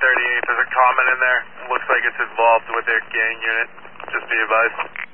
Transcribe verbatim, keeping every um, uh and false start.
thirty-eight, there's a comment in there. Looks like it's involved with their gang unit. Just be advised.